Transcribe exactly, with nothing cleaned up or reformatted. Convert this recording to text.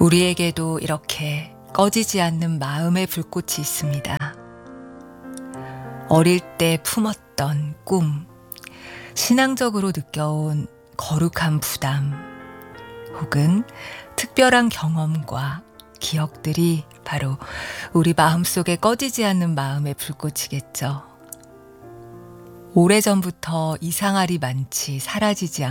우리에게도 이렇게 꺼지지 않는 마음의 불꽃이 있습니다. 어릴 때 품었던 꿈, 신앙적으로 느껴온 거룩한 부담, 혹은 특별한 경험과 기억들이 바로 우리 마음속에 꺼지지 않는 마음의 불꽃이겠죠. 오래전부터 이상할이 많지 사라지지